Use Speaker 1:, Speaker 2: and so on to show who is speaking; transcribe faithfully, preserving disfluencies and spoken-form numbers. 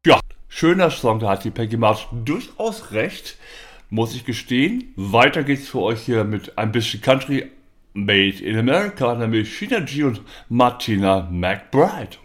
Speaker 1: Ja, schöner Song, da hat die Peggy Martin durchaus recht, muss ich gestehen. Weiter geht's für euch hier mit ein bisschen Country Made in America, nämlich Sheena G und Martina McBride.